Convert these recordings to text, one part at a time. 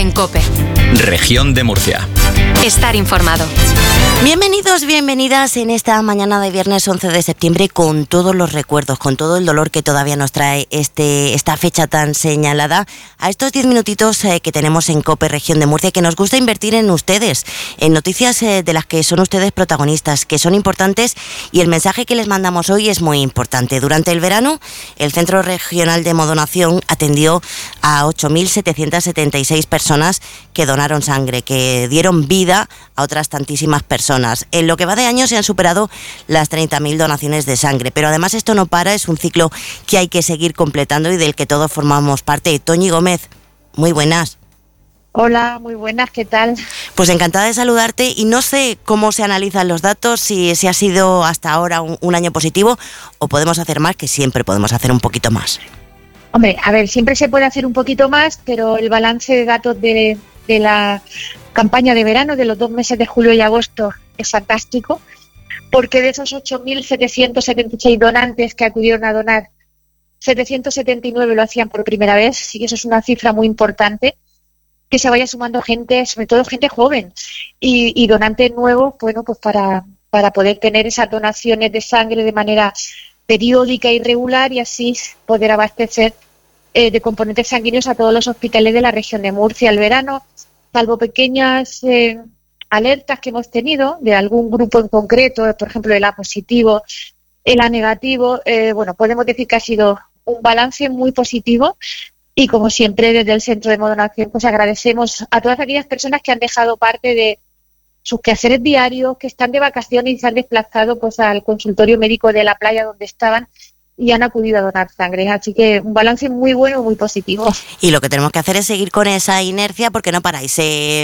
en COPE. Región de Murcia. Estar informado. Bienvenidos, bienvenidas en esta mañana de viernes 11 de septiembre con todos los recuerdos, con todo el dolor que todavía nos trae esta fecha tan señalada, a estos 10 minutitos que tenemos en COPE Región de Murcia, que nos gusta invertir en ustedes, en noticias de las que son ustedes protagonistas, que son importantes, y el mensaje que les mandamos hoy es muy importante. Durante el verano, el Centro Regional de Hemodonación atendió a 8.776 personas que donaron sangre, que dieron vida a otras tantísimas personas. En lo que va de año se han superado las 30.000 donaciones de sangre, pero además esto no para, es un ciclo que hay que seguir completando y del que todos formamos parte. Toñi Gómez, muy buenas. Hola, muy buenas, ¿qué tal? Pues encantada de saludarte y no sé cómo se analizan los datos, si ha sido hasta ahora un año positivo o podemos hacer más, que siempre podemos hacer un poquito más. Hombre, a ver, siempre se puede hacer un poquito más, pero el balance de datos de la campaña de verano de los 2 meses de julio y agosto es fantástico, porque de esos 8.776 donantes que acudieron a donar, 779 lo hacían por primera vez, y eso es una cifra muy importante, que se vaya sumando gente, sobre todo gente joven, y donantes nuevos, bueno, pues para poder tener esas donaciones de sangre de manera periódica y regular y así poder abastecer de componentes sanguíneos a todos los hospitales de la región de Murcia. El verano, salvo pequeñas alertas que hemos tenido de algún grupo en concreto, por ejemplo el A positivo, el A negativo, bueno, podemos decir que ha sido un balance muy positivo y como siempre desde el Centro de Hemodonación pues agradecemos a todas aquellas personas que han dejado parte de sus quehaceres diarios, que están de vacaciones y se han desplazado pues al consultorio médico de la playa donde estaban y han acudido a donar sangre. Así que un balance muy bueno, muy positivo. Y lo que tenemos que hacer es seguir con esa inercia porque no paráis.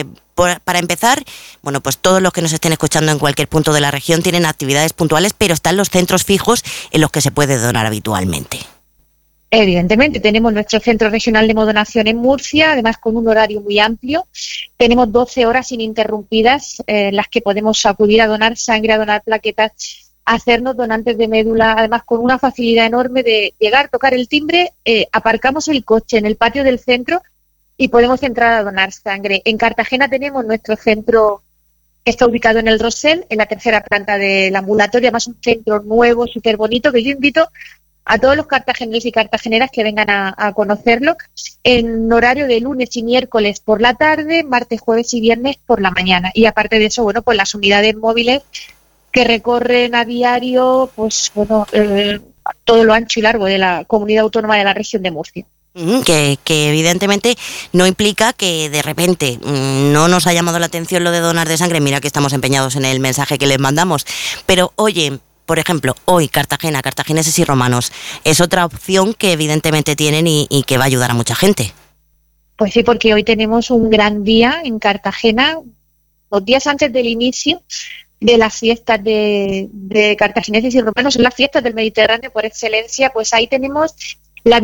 Para empezar, bueno, pues todos los que nos estén escuchando en cualquier punto de la región tienen actividades puntuales, pero están los centros fijos en los que se puede donar habitualmente. Evidentemente, tenemos nuestro Centro Regional de Hemodonación en Murcia, además con un horario muy amplio. Tenemos 12 horas ininterrumpidas en las que podemos acudir a donar sangre, a donar plaquetas, a hacernos donantes de médula, además con una facilidad enorme de llegar, tocar el timbre, aparcamos el coche en el patio del centro y podemos entrar a donar sangre. En Cartagena tenemos nuestro centro que está ubicado en el Rosell, en la tercera planta del ambulatorio, además un centro nuevo, súper bonito, que yo invito a todos los cartageneros y cartageneras que vengan a conocerlo, en horario de lunes y miércoles por la tarde, martes, jueves y viernes por la mañana. Y aparte de eso, bueno, pues las unidades móviles que recorren a diario, pues bueno, todo lo ancho y largo de la comunidad autónoma de la región de Murcia. Que evidentemente no implica que de repente no nos ha llamado la atención lo de donar de sangre. Mira que estamos empeñados en el mensaje que les mandamos, pero oye, por ejemplo, hoy Cartagena, cartagineses y romanos, es otra opción que evidentemente tienen y que va a ayudar a mucha gente. Pues sí, porque hoy tenemos un gran día en Cartagena, 2 días antes del inicio de las fiestas de cartagineses y romanos, son las fiestas del Mediterráneo por excelencia. Pues ahí tenemos la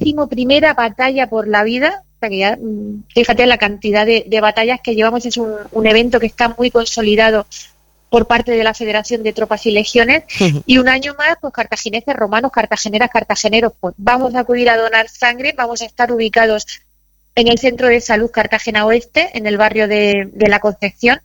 21ª batalla por la vida. O sea que ya, fíjate la cantidad de batallas que llevamos, es un evento que está muy consolidado por parte de la Federación de Tropas y Legiones, y un año más, pues cartagineses, romanos, cartageneras, cartageneros, pues vamos a acudir a donar sangre, vamos a estar ubicados en el Centro de Salud Cartagena Oeste, en el barrio de la Concepción,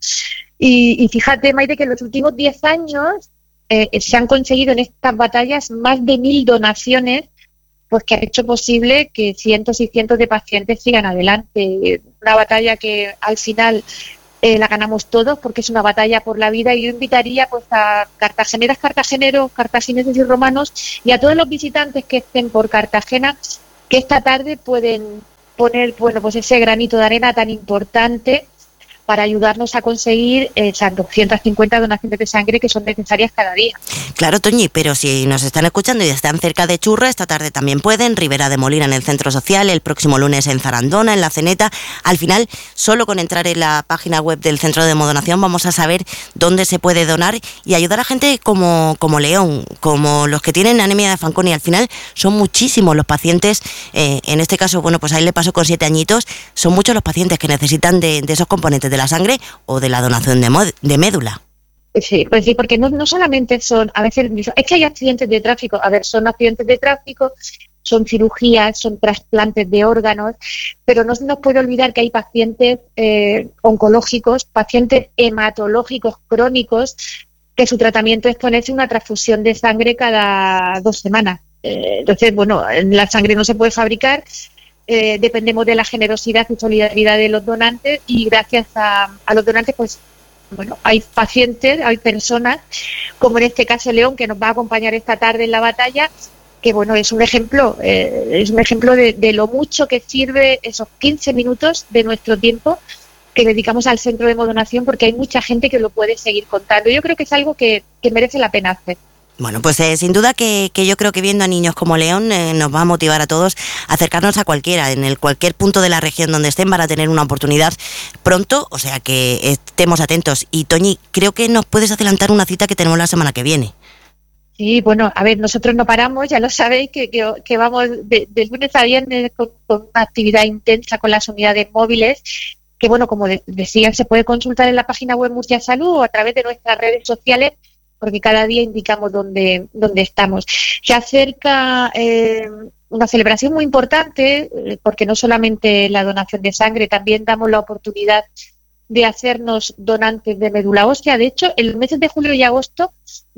y fíjate, Maite, que en los últimos 10 años se han conseguido en estas batallas más de 1.000 donaciones, pues que ha hecho posible que cientos y cientos de pacientes sigan adelante. Una batalla que al final la ganamos todos porque es una batalla por la vida, y yo invitaría pues a cartageneras, cartageneros, cartagineses y romanos y a todos los visitantes que estén por Cartagena que esta tarde pueden poner, bueno, pues ese granito de arena tan importante para ayudarnos a conseguir esas 250 donaciones de sangre que son necesarias cada día. Claro, Toñi, pero si nos están escuchando y están cerca de Churra, esta tarde también pueden, Ribera de Molina en el Centro Social, el próximo lunes en Zarandona, en La Ceneta. Al final, solo con entrar en la página web del Centro de Hemodonación vamos a saber dónde se puede donar y ayudar a gente como León, como los que tienen anemia de Fanconi. Al final son muchísimos los pacientes, en este caso, bueno, pues ahí le pasó con 7 añitos, son muchos los pacientes que necesitan de esos componentes de la sangre o de la donación de médula. Sí, pues sí, porque no solamente son, a veces, es que hay accidentes de tráfico, a ver, son accidentes de tráfico, son cirugías, son trasplantes de órganos, pero no se nos puede olvidar que hay pacientes oncológicos, pacientes hematológicos crónicos, que su tratamiento es ponerse una transfusión de sangre cada 2 semanas. Entonces, bueno, la sangre no se puede fabricar, dependemos de la generosidad y solidaridad de los donantes, y gracias a los donantes, pues, bueno, hay pacientes, hay personas, como en este caso León, que nos va a acompañar esta tarde en la batalla, que bueno, es un ejemplo de lo mucho que sirve esos 15 minutos de nuestro tiempo que dedicamos al centro de hemodonación, porque hay mucha gente que lo puede seguir contando. Yo creo que es algo que merece la pena hacer. Bueno, pues sin duda que yo creo que viendo a niños como León nos va a motivar a todos a acercarnos a cualquiera, en cualquier punto de la región donde estén, para tener una oportunidad pronto, o sea que estemos atentos. Y Toñi, creo que nos puedes adelantar una cita que tenemos la semana que viene. Sí, bueno, a ver, nosotros no paramos, ya lo sabéis, que vamos de lunes a viernes con una actividad intensa con las unidades móviles, que bueno, como decían, se puede consultar en la página web Murcia Salud o a través de nuestras redes sociales, porque cada día indicamos dónde estamos. Se acerca una celebración muy importante, porque no solamente la donación de sangre, también damos la oportunidad de hacernos donantes de médula ósea. De hecho, en los meses de julio y agosto,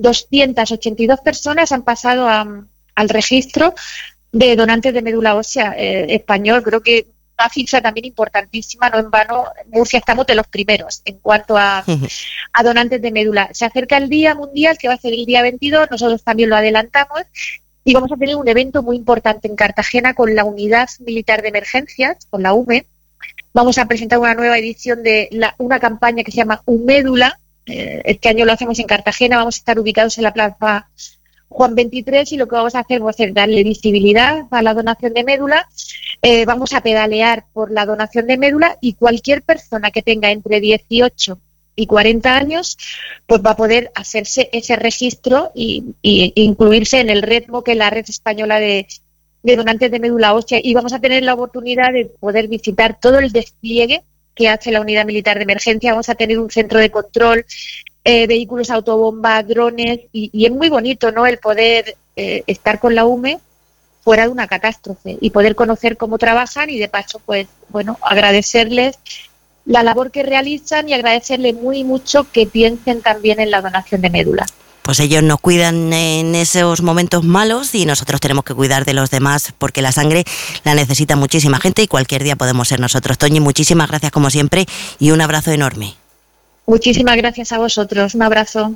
282 personas han pasado al registro de donantes de médula ósea español. Creo que una cifra también importantísima, no en vano, Murcia estamos de los primeros en cuanto a donantes de médula. Se acerca el Día Mundial, que va a ser el día 22, nosotros también lo adelantamos, y vamos a tener un evento muy importante en Cartagena con la Unidad Militar de Emergencias, con la UME. Vamos a presentar una nueva edición de una campaña que se llama Umédula. Este año lo hacemos en Cartagena, vamos a estar ubicados en la plaza Juan 23, y lo que vamos a hacer va a ser darle visibilidad a la donación de médula. Vamos a pedalear por la donación de médula, y cualquier persona que tenga entre 18 y 40 años pues va a poder hacerse ese registro y incluirse en el REDMO, que es la Red Española de donantes de médula ósea, y vamos a tener la oportunidad de poder visitar todo el despliegue que hace la Unidad Militar de Emergencia. Vamos a tener un centro de control, vehículos autobomba, drones, y es muy bonito, ¿no?, el poder estar con la UME fuera de una catástrofe y poder conocer cómo trabajan, y de paso, pues bueno, agradecerles la labor que realizan y agradecerles muy mucho que piensen también en la donación de médula. Pues ellos nos cuidan en esos momentos malos, y nosotros tenemos que cuidar de los demás, porque la sangre la necesita muchísima gente, y cualquier día podemos ser nosotros. Toñi, muchísimas gracias como siempre, y un abrazo enorme. Muchísimas gracias a vosotros, un abrazo.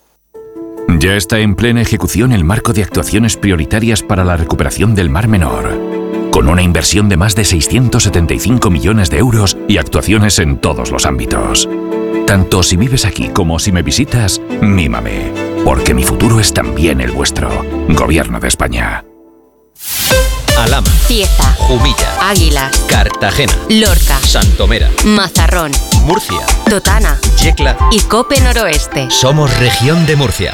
Ya está en plena ejecución el marco de actuaciones prioritarias para la recuperación del Mar Menor, con una inversión de más de 675 millones de euros y actuaciones en todos los ámbitos. Tanto si vives aquí como si me visitas, mímame, porque mi futuro es también el vuestro. Gobierno de España. Alhama, Cieza, Jumilla, Águila, Cartagena, Lorca, Santomera, Mazarrón, Murcia, Totana Yecla y Cope Noroeste. Somos Región de Murcia.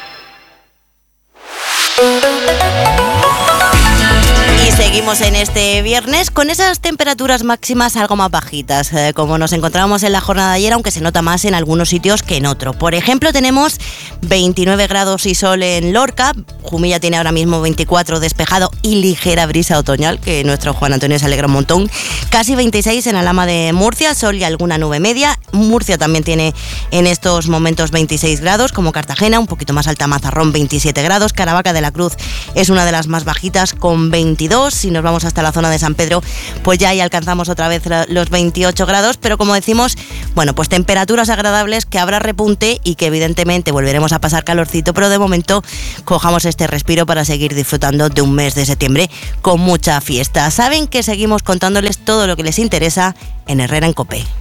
Y seguimos en este viernes con esas temperaturas máximas algo más bajitas, como nos encontrábamos en la jornada de ayer, aunque se nota más en algunos sitios que en otros. Por ejemplo, tenemos 29 grados y sol en Lorca, Jumilla tiene ahora mismo 24, despejado y ligera brisa otoñal, que nuestro Juan Antonio se alegra un montón. Casi 26 en Alhama de Murcia, sol y alguna nube media. Murcia también tiene en estos momentos 26 grados, como Cartagena, un poquito más alta Mazarrón, 27 grados. Caravaca de la Cruz es una de las más bajitas con 22. Si nos vamos hasta la zona de San Pedro, pues ya ahí alcanzamos otra vez los 28 grados, pero como decimos, bueno, pues temperaturas agradables, que habrá repunte y que evidentemente volveremos a pasar calorcito, pero de momento cojamos este respiro para seguir disfrutando de un mes de septiembre con mucha fiesta. Saben que seguimos contándoles todo lo que les interesa en Herrera en Cope.